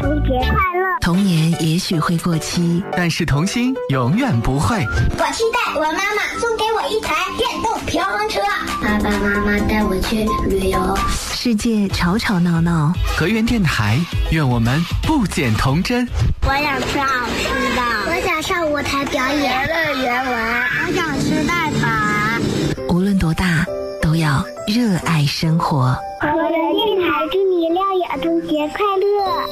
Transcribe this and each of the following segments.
童节快乐！ 童年也许会过期， 但是童心永远不会。 我期待我妈妈送给我一台电动平衡车，爸爸妈妈带我去旅游。 世界吵吵闹闹， 河源电台，愿我们不减童真。 我想吃好吃的，我想上舞台表演，乐园玩，我想吃蛋挞。 无论多大，都要热爱生活。 河源电台祝你6月儿童节快乐！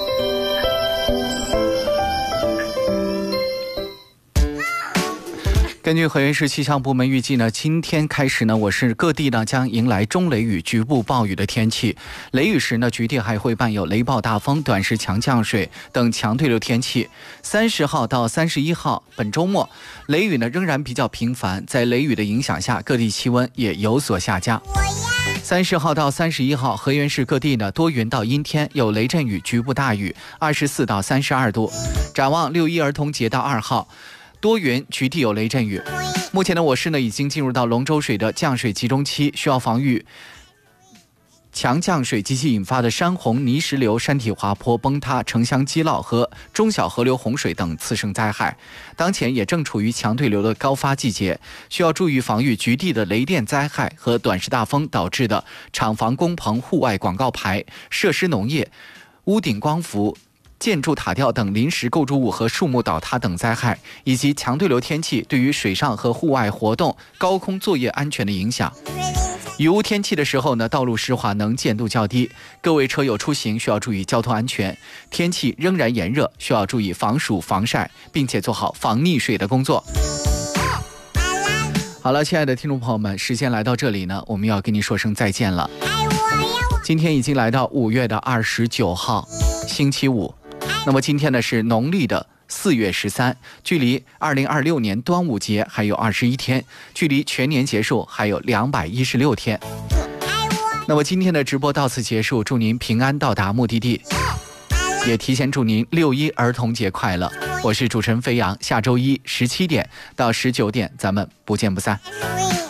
根据河源市气象部门预计呢，今天开始呢，我市各地呢将迎来中雷雨、局部暴雨的天气。雷雨时呢，局地还会伴有雷暴大风、短时强降水等强对流天气。30号到31号本周末，雷雨呢仍然比较频繁，在雷雨的影响下，各地气温也有所下降。30号到31号，河源市各地呢多云到阴天，有雷阵雨、局部大雨，24到32度。展望6一儿童节到2号。多云，局地有雷阵雨。目前呢，我市呢已经进入到龙舟水的降水集中期，需要防御强降水及其引发的山洪、泥石流、山体滑坡、崩塌、城乡积涝和中小河流洪水等次生灾害。当前也正处于强对流的高发季节，需要注意防御局地的雷电灾害和短时大风导致的厂房、工棚、户外广告牌、设施农业、屋顶光伏、建筑塔吊等临时构筑物和树木倒塌等灾害，以及强对流天气对于水上和户外活动、高空作业安全的影响。雨污天气的时候呢，道路湿滑能见度较低，各位车友出行需要注意交通安全。天气仍然炎热，需要注意防暑防晒，并且做好防溺水的工作。好了，亲爱的听众朋友们，时间来到这里呢，我们要跟您说声再见了。今天已经来到5月29号，星期五。那么今天呢是农历的4月13，距离2026年端午节还有21天，距离全年结束还有216天。那么今天的直播到此结束，祝您平安到达目的地，也提前祝您6一儿童节快乐。我是主持人飞扬，下周一17点到19点，咱们不见不散。